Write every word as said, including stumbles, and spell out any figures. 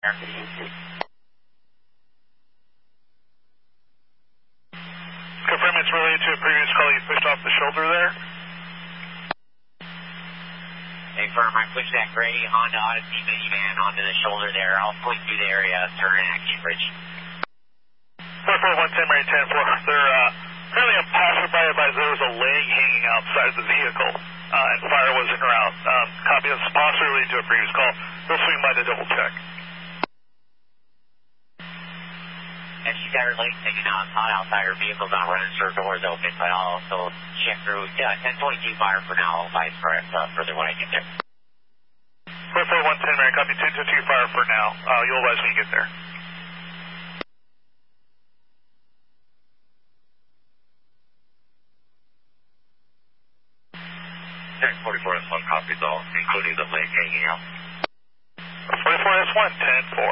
Confirm it's related to a previous call you pushed off the shoulder there. Confirm, I pushed that gray Honda Odyssey minivan onto the shoulder there. I'll point through the area, turn at Cambridge. four four one ten, Mary ten four. There, uh, apparently a passerby advised there was a leg hanging outside the vehicle, uh, and fire was en route. Um, copy this, possibly related to a previous call. We'll swing by to double check. And she's got her legs hanging out. It's hot outside. Her vehicle's not running, so her door's open. But I'll also check through. Yeah, ten twenty-two fire for now. I'll advise for uh, further when I get there. four four one ten, Mary, copy ten twenty-two fire for now. Uh, you'll advise when you get there. ten forty-four S one copies all, including the leg hanging out. forty-four S one, ten four.